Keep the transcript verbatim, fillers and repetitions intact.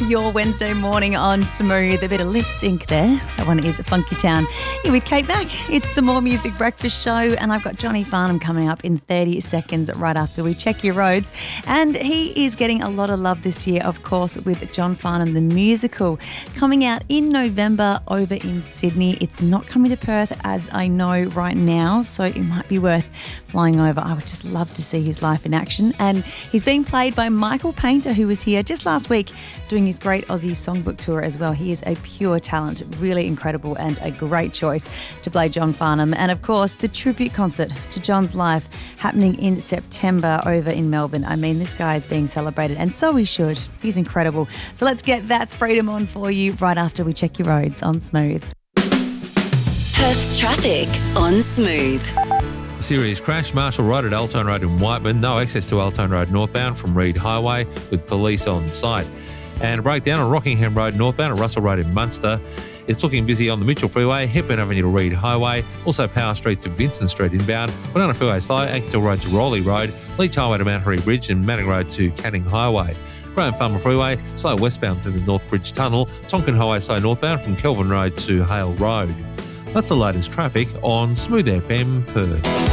your Wednesday morning on Smooth. A bit of lip sync there. That one is Funky Town. You're with Kate Mack. It's the More Music Breakfast Show, and I've got Johnny Farnham coming up in thirty seconds right after we check your roads. And he is getting a lot of love this year, of course, with John Farnham, the musical, coming out in November over in Sydney. It's not coming to Perth, as I know right now, so it might be worth flying over. I would just love to see his life in action. And he's being played by Michael Painter, who was here just last week doing his great Aussie Songbook tour as well. He is a pure talent, really incredible, and a great choice to play John Farnham. And of course, the tribute concert to John's life happening in September over in Melbourne. I mean, this guy is being celebrated, and so he should. He's incredible. So let's get That's Freedom on for you right after we check your roads on Smooth. Perth's traffic on Smooth. A serious crash, Marshall Road at Altone Road in Whiteman. No access to Altone Road northbound from Reed Highway with police on site. And a breakdown on Rockingham Road northbound at Russell Road in Munster. It's looking busy on the Mitchell Freeway, Hepburn Avenue to Reed Highway, also Power Street to Vincent Street inbound, Banana Freeway slow, Axtell Road to Rowley Road, Leach Highway to Mount Harry Bridge and Manning Road to Canning Highway. Graham Farmer Freeway, slow westbound to the North Bridge Tunnel, Tonkin Highway slow northbound from Kelvin Road to Hale Road. That's the latest traffic on Smooth F M Perth.